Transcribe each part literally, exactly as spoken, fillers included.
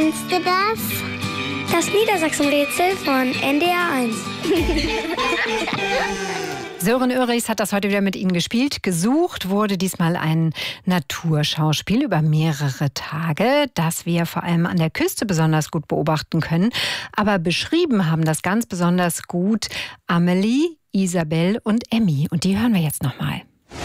Kennst du das? Das Niedersachsen-Rätsel von N D R eins. Sören Oehrichs hat das heute wieder mit Ihnen gespielt. Gesucht wurde diesmal ein Naturschauspiel über mehrere Tage, das wir vor allem an der Küste besonders gut beobachten können. Aber beschrieben haben das ganz besonders gut Amelie, Isabel und Emmy. Und die hören wir jetzt nochmal.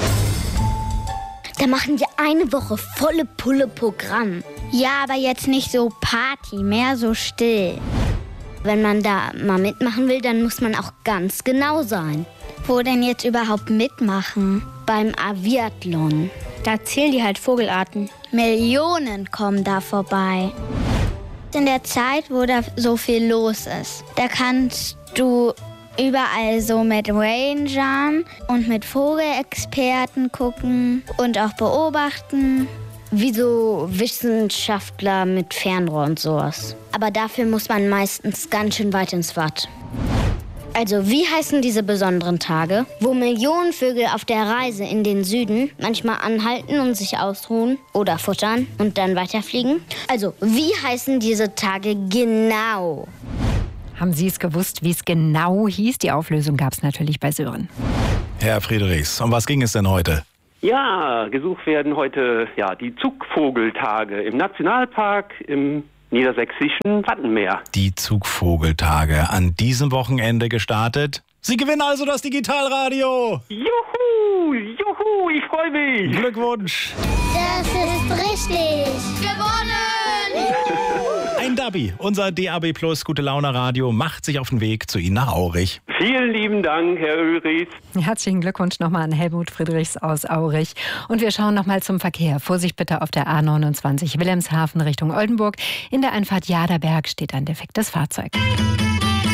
Da machen wir eine Woche volle Pulle Programm. Ja, aber jetzt nicht so Party, mehr so still. Wenn man da mal mitmachen will, dann muss man auch ganz genau sein. Wo denn jetzt überhaupt mitmachen? Beim Aviathlon. Da zählen die halt Vogelarten. Millionen kommen da vorbei. In der Zeit, wo da so viel los ist, da kannst du überall so mit Rangern und mit Vogelexperten gucken und auch beobachten. Wie so Wissenschaftler mit Fernrohr und sowas. Aber dafür muss man meistens ganz schön weit ins Watt. Also, wie heißen diese besonderen Tage, wo Millionen Vögel auf der Reise in den Süden manchmal anhalten und sich ausruhen oder futtern und dann weiterfliegen? Also, wie heißen diese Tage genau? Haben Sie es gewusst, wie es genau hieß? Die Auflösung gab es natürlich bei Sören. Herr Friedrichs, um was ging es denn heute? Ja, gesucht werden heute ja, die Zugvogeltage im Nationalpark im niedersächsischen Wattenmeer. Die Zugvogeltage an diesem Wochenende gestartet. Sie gewinnen also das Digitalradio. Juhu, juhu, ich freue mich. Glückwunsch. Das ist richtig. Gewonnen! Ein Dabi, unser D A B Plus Gute Laune Radio, macht sich auf den Weg zu Ihnen nach Aurich. Vielen lieben Dank, Herr Oehrichs. Herzlichen Glückwunsch nochmal an Helmut Friedrichs aus Aurich. Und wir schauen nochmal zum Verkehr. Vorsicht bitte auf der A neunundzwanzig Wilhelmshaven Richtung Oldenburg. In der Einfahrt Jaderberg steht ein defektes Fahrzeug.